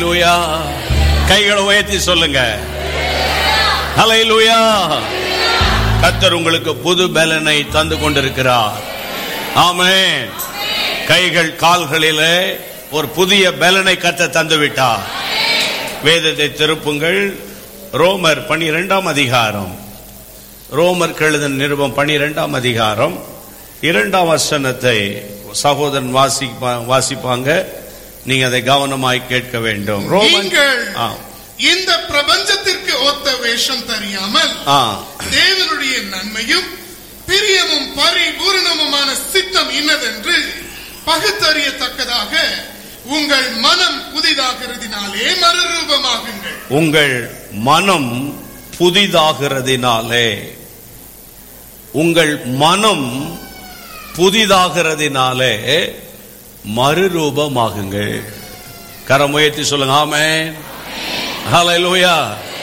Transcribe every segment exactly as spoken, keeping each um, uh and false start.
கைகளை உயர்த்தி சொல்லுங்க. ஹல்லேலூயா. கர்த்தர் உங்களுக்கு புது பலனை தந்து கொண்டிருக்கிறார். ஆமென். கைகள் கால்களிலே ஒரு புதிய பலனை கர்த்தர் தந்து விட்டார். வேதத்தை திருப்புங்கள். ரோமர் பனிரெண்டாம் அதிகாரம். ரோமர் எழுதின நிருபம் பனிரெண்டாம் அதிகாரம் இரண்டாம் வசனத்தை சகோதரன் வாசிப்பாங்க. நீங்க அதை கவனமாய் கேட்க வேண்டும். இந்த பிரபஞ்சத்திற்கு ஒத்த வேஷம் தெரியாமல் தேவனுடைய நன்மையும் பிரியமும் பரிபூரணமுமான சித்தம் இன்னதென்று பகுத்தறியத்தக்கதாக உங்கள் மனம் புதிதாகிறதினாலே மறுரூபமாகுங்கள். உங்கள் மனம் புதிதாகிறதினாலே உங்கள் மனம் புதிதாகிறதினாலே மறுரூபமாகுங்கள். கரமுயர்த்தி சொல்லுங்க. ஆமென். ஹல்லேலூயா.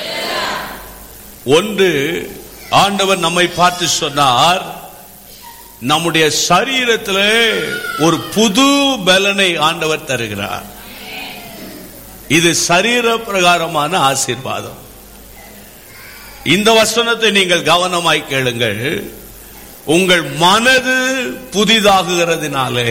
ஒன்று, ஆண்டவர் நம்மை பார்த்து சொன்னார், நம்முடைய சரீரத்தில் ஒரு புது பலனை ஆண்டவர் தருகிறார். இது சரீர பிரகாரமான ஆசீர்வாதம். இந்த வசனத்தை நீங்கள் கவனமாய் கேளுங்கள். உங்கள் மனது புதிதாகுகிறதுனாலே,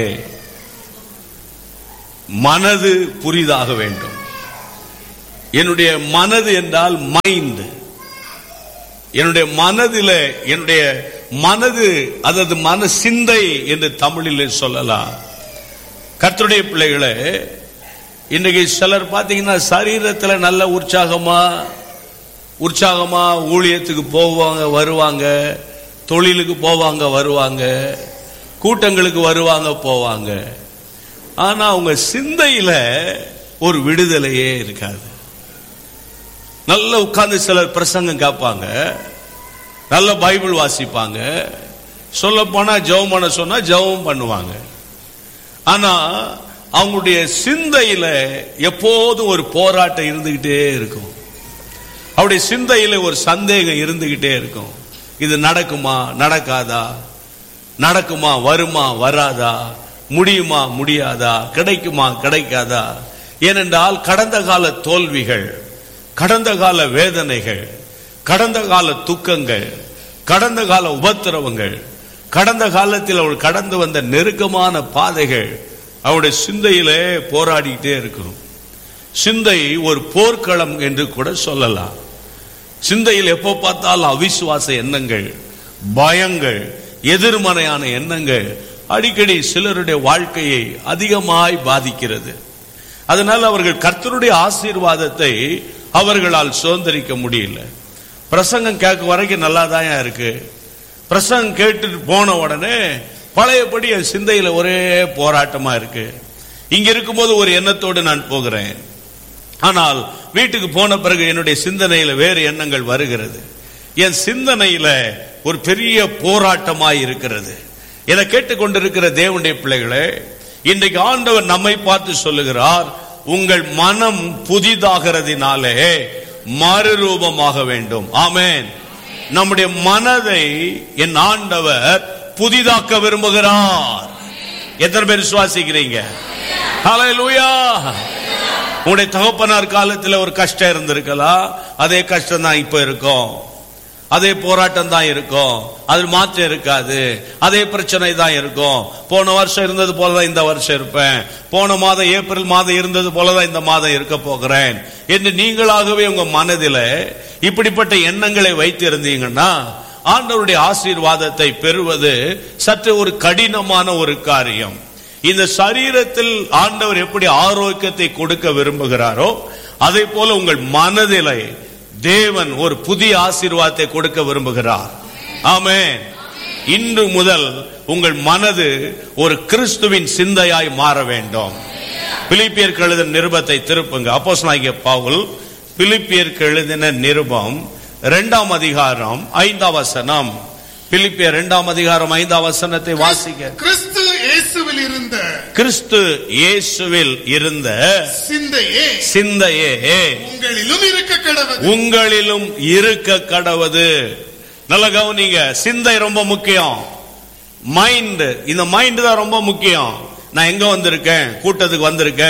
மனது புதிதாக வேண்டும். என்னுடைய மனது என்றால் மைண்ட். என்னுடைய மனதில், என்னுடைய மனது, அதாவது மன சிந்தை என்று தமிழில் சொல்லலாம். கர்த்தருடைய பிள்ளைகளே, இன்றைக்கு சிலர் பார்த்தீங்கன்னா சரீரத்தில் நல்ல உற்சாகமா உற்சாகமா ஊழியத்துக்கு போவாங்க வருவாங்க, தொழிலுக்கு போவாங்க வருவாங்க, கூட்டங்களுக்கு வருவாங்க போவாங்க. ஆனா அவங்க சிந்தையில ஒரு விடுதலையே இருக்காது. நல்ல உட்கார்ந்து சிலர் பிரசங்கம் கேட்பாங்க, நல்ல பைபிள் வாசிப்பாங்க, சொல்ல போனா ஜெபம் பண்ண சொன்னா ஜெபம் பண்ணுவாங்க. ஆனா அவங்களுடைய சிந்தையில எப்போதும் ஒரு போராட்டம் இருந்துகிட்டே இருக்கும். அவருடைய சிந்தையில ஒரு சந்தேகம் இருந்துகிட்டே இருக்கும். இது நடக்குமா நடக்காதா, நடக்குமா வருமா வராதா, முடியுமா முடியாதா, கிடைக்குமா கிடைக்காதா. ஏனென்றால் கடந்த கால தோல்விகள், கடந்த கால வேதனைகள், கடந்த கால துக்கங்கள், கடந்த கால உபத்திரவங்கள், கடந்த காலத்தில் அவள் கடந்து வந்த நெருக்கமான பாதைகள் அவருடைய சிந்தையிலே போராடிக்கிட்டே இருக்கும். சிந்தை ஒரு போர்க்களம் என்று கூட சொல்லலாம். சிந்தையில் எப்போ பார்த்தாலும் அவிசுவாச எண்ணங்கள், பயங்கள், எதிர்மறையான எண்ணங்கள் அடிக்கடி சிலருடைய வாழ்க்கையை அதிகமாய் பாதிக்கிறது. அதனால் அவர்கள் கர்த்தருடைய ஆசீர்வாதத்தை அவர்களால் சுதந்திரிக்க முடியல. பிரசங்கம் கேட்க வரைக்கும் நல்லா தான் இருக்கு. பிரசங்கம் கேட்டு போன உடனே பழையபடி என் சிந்தையில ஒரே போராட்டமா இருக்கு. இங்க இருக்கும்போது ஒரு எண்ணத்தோடு நான் போகிறேன், ஆனால் வீட்டுக்கு போன பிறகு என்னுடைய சிந்தனையில வேறு எண்ணங்கள் வருகிறது. என் சிந்தனையில ஒரு பெரிய போராட்டமாய் இருக்கிறது. என கேட்டுக்கொண்டிருக்கிற தேவனுடைய பிள்ளைகளே, இன்றைக்கு ஆண்டவர் நம்மை பார்த்து சொல்லுகிறார், உங்கள் மனம் புதிதாகிறதினாலே மறுரூபமாக வேண்டும். ஆமென். நம்முடைய மனதை என் ஆண்டவர் புதிதாக்க விரும்புகிறார். எத்தனை பேர் விசுவாசிக்கிறீங்க? ஹல்லேலூயா. உங்களுடைய தகப்பனார் காலத்தில் ஒரு கஷ்டம் இருந்திருக்கலாம், அதே கஷ்டம் தான் இப்ப இருக்கும், அதே போராட்டம் தான் இருக்கும், அதில் மாற்றம் இருக்காது, அதே பிரச்சனை தான் இருக்கும். போன வருஷம் இருந்தது போலதான் இந்த வருஷம் இருப்பேன், போன மாதம் ஏப்ரல் மாதம் இருந்தது போலதான் இந்த மாதம் இருக்க போகிறேன் என்று நீங்களாகவே உங்க மனதில் இப்படிப்பட்ட எண்ணங்களை வைத்து இருந்தீங்கன்னா ஆண்டவருடைய ஆசீர்வாதத்தை பெறுவது சற்று ஒரு கடினமான ஒரு காரியம். இந்த சரீரத்தில் ஆண்டவர் எப்படி ஆரோக்கியத்தை கொடுக்க விரும்புகிறாரோ அதே போல உங்கள் மனதிலே தேவன் ஒரு புதிய ஆசீர்வாதத்தை கொடுக்க விரும்புகிறார். ஆமென். இன்று முதல் உங்கள் மனது ஒரு கிறிஸ்துவின் சிந்தையாய் மாற வேண்டும். பிலிப்பியருக்கு எழுதின நிருபத்தை திருப்புங்க. அப்போஸ்தலனாகிய பவுல் பிலிப்பியருக்கு எழுதின நிருபம் இரண்டாம் அதிகாரம் ஐந்தாம் வசனம். பிலிப்பியர் இரண்டாம் அதிகாரம் ஐந்தாம் வசனத்தை வாசிக்க. கிறிஸ்து இயேசுவில் இருந்த கிறிஸ்து இயேசுவில் இருந்த சிந்தையே சிந்தையே உங்களிலும் இருக்க கடவது உங்களிலும் இருக்க கடவது. நல்ல கவனிங்க, சிந்தை ரொம்ப முக்கியம். மைண்ட், இந்த மைண்ட் தான் ரொம்ப முக்கியம். நான் எங்க வந்திருக்கேன், கூட்டத்துக்கு வந்திருக்கேன்,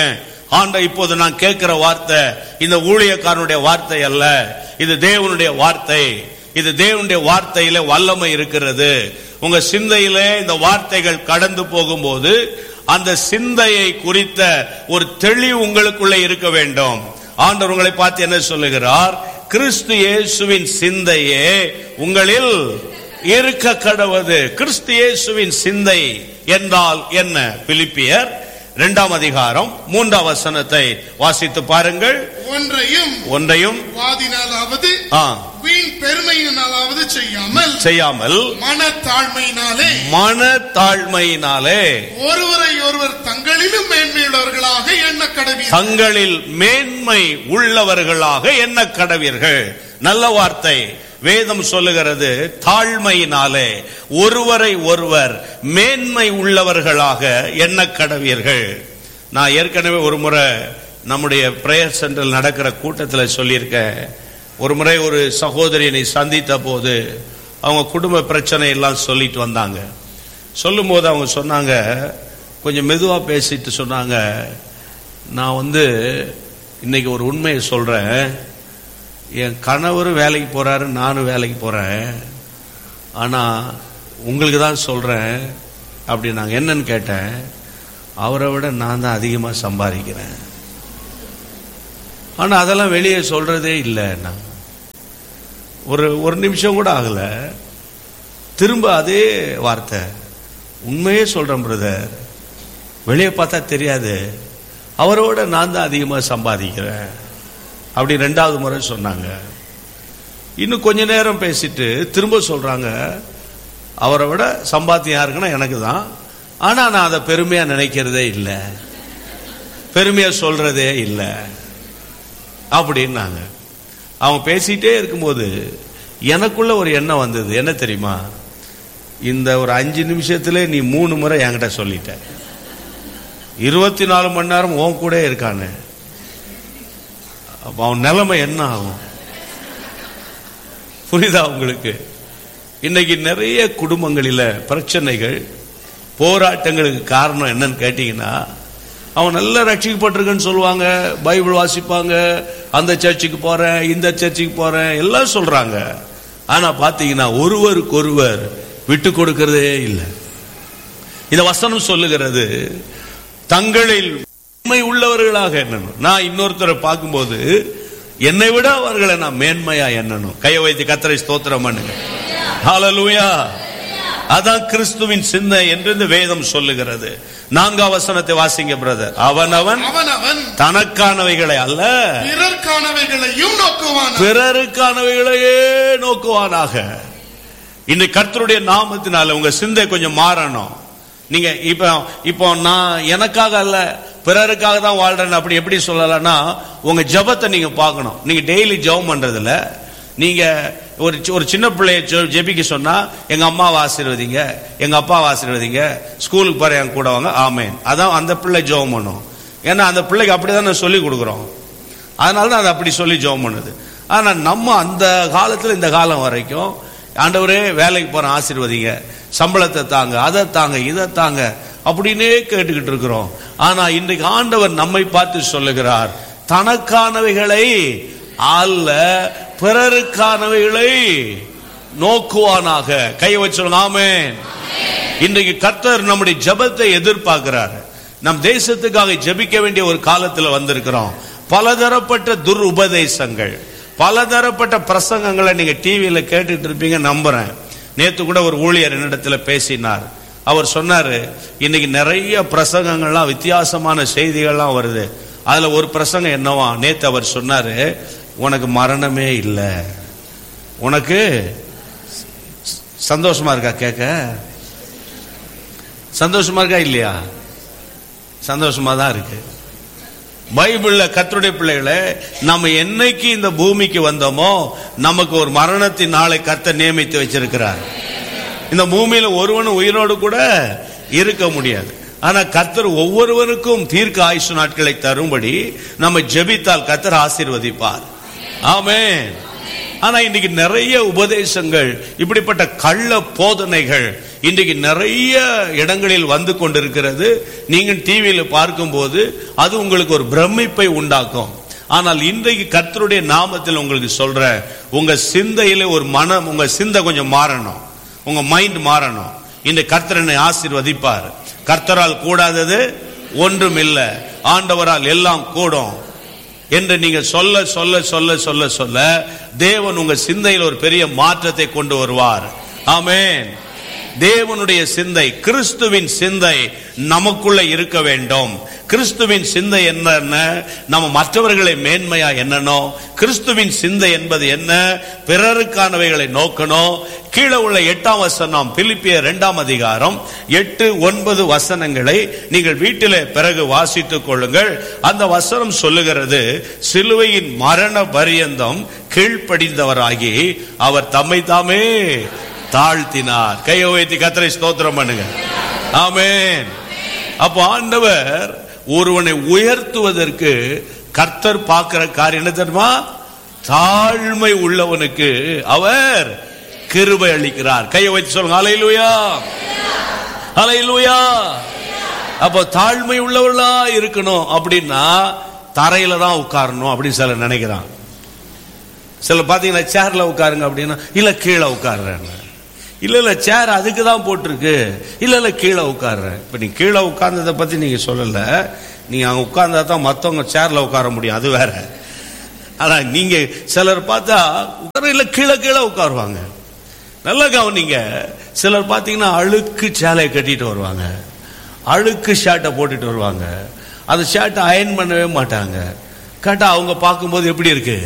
ஆண்ட இப்போது நான் கேட்கிற வார்த்தை இந்த ஊழியக்காரனுடைய வார்த்தை அல்ல, இது தேவனுடைய வார்த்தை. இது தேவனுடைய வார்த்தையில வல்லமை இருக்கிறது. உங்க சிந்தையில இந்த வார்த்தைகள் கடந்து போகும்போது அந்த சிந்தையை குறித்த ஒரு தெளிவு உங்களுக்குள்ளே இருக்க வேண்டும். ஆண்டவர் உங்களை பார்த்து என்ன சொல்லுகிறார்? கிறிஸ்து இயேசுவின் சிந்தையே உங்களில் இருக்க கடவது. கிறிஸ்து இயேசுவின் சிந்தை என்றால் என்ன? பிலிப்பியர் இரண்டாம் அதிகாரம் மூன்றாம் வசனத்தை வாசித்து பாருங்கள். ஒன்றையும் ஒன்றையும் வாதினாலாவது வீண் பெருமையினாலாவது செய்யாமல் செய்யாமல் மனத்தாழ்மையினாலே மனத்தாழ்மையினாலே ஒருவரை ஒருவர் தங்களிலும் மேன்மையுள்ளவர்களாக எண்ண கடவீர்கள். தங்களில் மேன்மை உள்ளவர்களாக எண்ண கடவீர்கள். நல்ல வார்த்தை. வேதம் சொல்லுகிறது தாழ்மையினாலே ஒருவரை ஒருவர் மேன்மை உள்ளவர்களாக எண்ண கடவீர்கள். நான் ஏற்கனவே ஒரு முறை நம்முடைய பிரேயர் சென்டரில் நடக்கிற கூட்டத்தில் சொல்லியிருக்கேன். ஒரு முறை ஒரு சகோதரியை சந்தித்த போது அவங்க குடும்ப பிரச்சனை எல்லாம் சொல்லிட்டு வந்தாங்க. சொல்லும் போது அவங்க சொன்னாங்க, கொஞ்சம் மெதுவா பேசிட்டு சொன்னாங்க, நான் வந்து இன்னைக்கு ஒரு உண்மையை சொல்றேன். என் கணவரும் வேலைக்கு போறாரு, நானும் வேலைக்கு போறேன். ஆனா உங்களுக்கு தான் சொல்றேன் அப்படின்னாங்க. என்னன்னு கேட்டேன். அவரை விட நான் தான் அதிகமா சம்பாதிக்கிறேன், ஆனா அதெல்லாம் வெளியே சொல்றதே இல்லை. நான் ஒரு ஒரு நிமிஷம் கூட ஆகல, திரும்ப அதே வார்த்தை, உண்மையே சொல்றேன் பிரதர், வெளியே பார்த்தா தெரியாது, அவரோட நான் தான் அதிகமா சம்பாதிக்கிறேன் அப்படி ரெண்டாவது முறை சொன்னாங்க. இன்னும் கொஞ்ச நேரம் பேசிட்டு திரும்ப சொல்றாங்க, அவரை விட சம்பாத்தியம் யாருக்குன்னா எனக்கு தான், ஆனா நான் அதை பெருமையா நினைக்கிறதே இல்லை, பெருமையா சொல்றதே இல்லை அப்படின்னாங்க. அவங்க பேசிட்டே இருக்கும்போது எனக்குள்ள ஒரு எண்ணம் வந்தது. என்ன தெரியுமா? இந்த ஒரு அஞ்சு நிமிஷத்துல நீ மூணு முறை என்கிட்ட சொல்லிட்ட, இருபத்தி நாலு மணி நேரம் உன் கூட இருக்கானு, அப்ப அவன் நிலைமை என்ன ஆகும்? புரியுதா உங்களுக்கு? இன்னைக்கு நிறைய குடும்பங்களில பிரச்சனைகள், போராட்டங்களுக்கு காரணம் என்னன்னு கேட்டீங்கன்னா, அவன் நல்லா ரட்சிக்கப்பட்டிருக்குன்னு சொல்லுவாங்க, பைபிள் வாசிப்பாங்க, அந்த சர்ச்சுக்கு போறேன், இந்த சர்ச்சுக்கு போறேன் எல்லாம் சொல்றாங்க. ஆனா பாத்தீங்கன்னா ஒருவருக்கு ஒருவர் விட்டு கொடுக்கிறதே இல்லை. இந்த வசனம் சொல்லுகிறது தங்களில் மேன்மை உள்ளவர்களாக எண்ணணும். நான் இன்னொருத்தரை பார்க்கும்போது என்னை விட அவர்களை நான் மேன்மையா எண்ணணும். கையை வைத்து கர்த்தரை ஸ்தோத்திரம் பண்ணுங்க. ஹல்லேலூயா. அதான் கிறிஸ்துவின் சிந்தை என்று இந்த வேதம் சொல்லுகிறது. நான்காம் வசனத்தை வாசிங்க பிரதர். அவனவன் தனக்கானவைகளை அல்ல பிறர்க்கானவைகளையும் நோக்குவான், பிறருக்கானவைகளையே நோக்குவானாக. இன்றைக்கு கர்த்தருடைய நாமத்தினால உங்க சிந்தை கொஞ்சம் மாறணும். நீங்க இப்ப இப்போ நான் எனக்காக அல்ல பிறருக்காக தான் வாழ்றேன் அப்படி எப்படி சொல்லலாம்னா, உங்க ஜபத்தை நீங்க பார்க்கணும். நீங்க டெய்லி ஜெபம் பண்றதுல நீங்க ஒரு ஒரு சின்ன பிள்ளைய ஜெபிக்க சொன்னா, எங்க அம்மாவை ஆசீர்வதிங்க, எங்க அப்பாவை ஆசீர்வதிங்க, ஸ்கூலுக்கு போற என் கூட வாங்க, ஆமேன். அதான் அந்த பிள்ளை ஜெபம் பண்ணும். ஏன்னா அந்த பிள்ளைக்கு அப்படிதான் சொல்லி கொடுக்குறோம், அதனாலதான் அது அப்படி சொல்லி ஜெபம் பண்ணுது. ஆனா நம்ம அந்த காலத்துல இந்த காலம் வரைக்கும் ஆண்டவரே வேலைக்கு போற ஆசீர்வதிங்க, சம்பளத்தை தாங்க, அதை தாங்க, இதை தாங்க அப்படின்னே கேட்டுக்கிட்டு இருக்கிறோம். ஆனா இன்றைக்கு ஆண்டவர் நம்மை பார்த்து சொல்லுகிறார், தனக்கானவைகளை அல்ல பிறருக்கானவைகளை நோக்குவானாக. கையை வச்சு சொல்லுங்க ஆமென். இன்றைக்கு கர்த்தர் நம்முடைய ஜெபத்தை எதிர்பார்க்கிறார். நம் தேசத்துக்காக ஜெபிக்க வேண்டிய ஒரு காலத்தில் வந்திருக்கிறோம். பலதரப்பட்ட துர் உபதேசங்கள், பலதரப்பட்ட பிரசங்கங்களை நீங்க டிவியில கேட்டுட்டு இருப்பீங்க நம்புறேன். நேத்து கூட ஒரு ஊழியர் என்னிடத்துல பேசினார். அவர் சொன்னாரு, இன்னைக்கு நிறைய பிரசங்கங்கள்லாம் வித்தியாசமான செய்திகள்லாம் வருது. அதுல ஒரு பிரசங்கம் என்னவா, நேத்து அவர் சொன்னாரு, உனக்கு மரணமே இல்லை. உனக்கு சந்தோஷமா இருக்கா? கேட்க சந்தோஷமா இருக்கா இல்லையா? சந்தோஷமா தான் இருக்கு. பைபிள்ல கர்த்தருடைய பிள்ளைகளை, நம்ம என்னைக்கு இந்த பூமிக்கு வந்தோமோ நமக்கு ஒரு மரணத்தின் நாளை கர்த்தர் நியமித்து வச்சிருக்கிறார். இந்த பூமியில ஒருவனும் உயிரோடு கூட இருக்க முடியாது. ஆனா கர்த்தர் ஒவ்வொருவருக்கும் தீர்க்க ஆயுசு நாட்களை தரும்படி நம்ம ஜெபித்தால் கர்த்தர் ஆசீர்வதிப்பார். ஆமென். ஆனா இன்னைக்கு நிறைய உபதேசங்கள், இப்படிப்பட்ட கள்ள போதனைகள் இன்றைக்கு நிறைய இடங்களில் வந்து கொண்டிருக்கிறது. நீங்கள் டிவியில பார்க்கும்போது அது உங்களுக்கு ஒரு பிரமிப்பை உண்டாக்கும். ஆனால் இன்றைக்கு கர்த்தருடைய நாமத்தில் உங்களுக்கு சொல்ற, உங்க சிந்தையில ஒரு மனம், உங்க சிந்தை கொஞ்சம் மாறணும், உங்க மைண்ட் மாறணும். இந்த கர்த்தரனை ஆசீர்வதிப்பார். கர்த்தரால் கூடாதது ஒன்றும் இல்லை, ஆண்டவரால் எல்லாம் கூடும் என்று நீங்க சொல்ல சொல்ல சொல்ல சொல்ல சொல்ல தேவன் உங்க சிந்தையில் ஒரு பெரிய மாற்றத்தை கொண்டு வருவார். ஆமென். தேவனுடைய சிந்தை, கிறிஸ்துவின் சிந்தை நமக்குள்ள இருக்க வேண்டும். கிறிஸ்துவின் சிந்தை என்ன? நம்ம மற்றவர்களை மேன்மையா எண்ணணும். கிறிஸ்துவின் சிந்தை என்பது என்ன? பிறருக்கானவைகளை நோக்கணும். கீழே உள்ள எட்டாம் வசனம், பிலிப்பியர் இரண்டாம் அதிகாரம் எட்டு ஒன்பது வசனங்களை நீங்கள் வீட்டிலே பிறகு வாசித்துக் கொள்ளுங்கள். அந்த வசனம் சொல்லுகிறது, சிலுவையின் மரண பரியந்தம் கீழ்ப்படிந்தவராகி அவர் தம்மை தாமே தாழ்த்தினார். கையை உயர்த்தி கர்த்தரை ஸ்தோத்திரம் பண்ணுங்க. ஆமென். அப்போ ஆண்டவர் ஒருவனை உயர்த்துவதற்கு கர்த்தர் பார்க்கிற காரியம் என்ன தெரியுமா? தாழ்மை உள்ளவனுக்கு அவர் கிருபை அளிக்கிறார். கையை வைத்து சொல்லுங்க, ஹல்லேலூயா, ஹல்லேலூயா. அப்போ தாழ்மை உள்ளவர்களா இருக்கணும் அப்படின்னா தரையில தான் உட்காரணும் அப்படின்னு சில நினைக்கிறான். சில பாத்தீங்கன்னா சேர்ல உட்காருங்க அப்படின்னா, இல்ல கீழே உட்கார்றேன். இல்ல இல்ல சேர் அதுக்கு தான் போட்டிருக்கு, இல்ல இல்ல கீழே உட்கார்றேன். இப்ப நீ கீழே உட்கார்ந்ததை பத்தி நீங்க சொல்லல, நீங்க அங்க உட்கார்ந்தா தான் மத்தவங்க சேர்ல உட்கார முடியும், அது வேற. ஆனா நீங்க சிலர் பார்த்தா இல்ல கீழே கீழே உட்காருவாங்க. நல்ல கவனிங்க, சிலர் பாத்தீங்கன்னா அழுக்கு சேலையை கட்டிட்டு வருவாங்க, அழுக்கு ஷர்ட்டை போட்டுட்டு வருவாங்க. அந்த ஷர்ட்டை அயன் பண்ணவே மாட்டாங்க. கேட்டா அவங்க பார்க்கும்போது எப்படி இருக்கு?